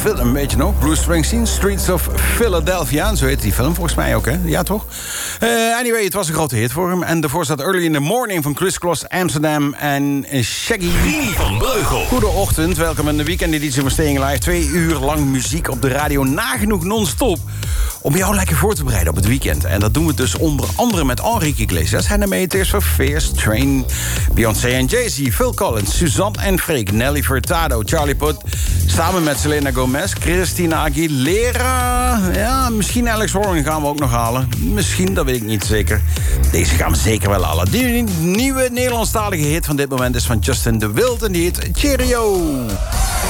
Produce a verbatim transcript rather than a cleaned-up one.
film, weet je nog? Bruce Springsteen, Streets of Philadelphia. Zo heet die film volgens mij ook, hè? Ja, toch? Uh, anyway, het was een grote hit voor hem. En daarvoor staat Early in the Morning van Chris Cross, Amsterdam en Shaggy. Rini van Breugel. Goedenochtend, welkom in de weekendeditie van Staying Live. Twee uur lang muziek op de radio, nagenoeg non-stop. Om jou lekker voor te bereiden op het weekend. En dat doen we dus onder andere met Enrique Iglesias, Hannah Tears for Fears, Train, Beyoncé en Jay-Z, Phil Collins, Suzanne en Freek, Nelly Furtado, Charlie Puth, samen met Selena Gomez, Christina Aguilera, ja, misschien Alex Warren gaan we ook nog halen. Misschien, dat weet ik niet zeker. Deze gaan we zeker wel halen. Die nieuwe Nederlandstalige hit van dit moment is van Justin de Wild en die heet Cheerio.